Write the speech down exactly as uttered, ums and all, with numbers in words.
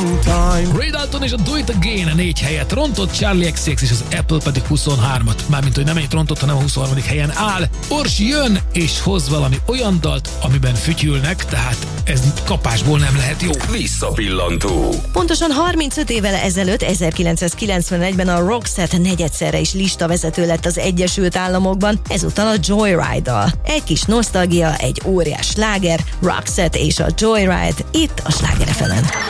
long time. Ray Dalton és a Do It Again a négy helyet rontott, Charlie X C X és az Apple pedig huszonhármat. Mármint, hogy nem ennyit rontott, hanem a huszonharmadik helyen áll. Orsi jön és hoz valami olyan dalt, amiben fütyülnek, tehát ez kapásból nem lehet jó. Visszapillantó. Pontosan harmincöt évvel ezelőtt, ezerkilencszázkilencvenegyben a Roxette negyedszerre is listavezető lett az Egyesült Államokban, ezúttal a Joyride-dal. Egy kis nosztalgia, egy óriás sláger, Roxette és a Joyride, itt a Sláger ef emen.